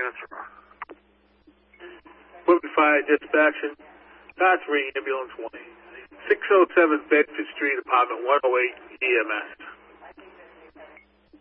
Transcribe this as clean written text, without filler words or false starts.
answer. Woodbury Fire Dispatching. That's Ring Ambulance 1. 607 Bedford Street, Apartment 108, EMS.